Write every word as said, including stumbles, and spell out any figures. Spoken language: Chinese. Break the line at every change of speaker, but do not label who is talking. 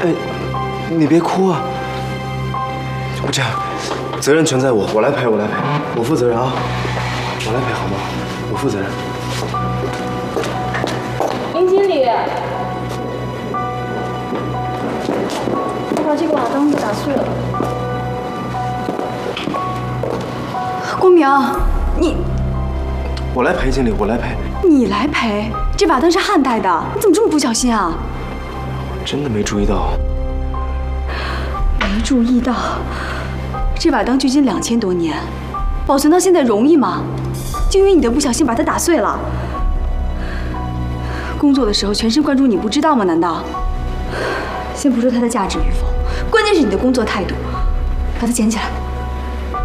哎，你别哭啊！这样，责任全在我，我来赔，我来赔，我负责任啊！我来赔好吗？我负责任。
林经理，我把这个瓦当给打碎了。
光明，你
我来赔，经理，我来赔。
你来赔？这瓦当是汉代的，你怎么这么不小心啊？
真的没注意到。
没注意到，这瓦当距今两千多年，保存到现在容易吗？就因为你的不小心把它打碎了。工作的时候全神贯注，你不知道吗？难道？先不说它的价值与否，关键是你的工作态度。把它捡起来。